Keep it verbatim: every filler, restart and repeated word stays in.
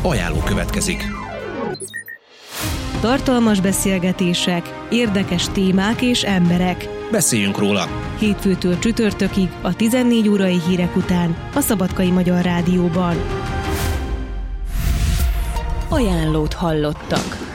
Ajánló következik. Tartalmas beszélgetések, érdekes témák és emberek. Beszéljünk róla. Hétfőtől csütörtökig a tizennégy órai hírek után a Szabadkai Magyar Rádióban. Ajánlót hallottak.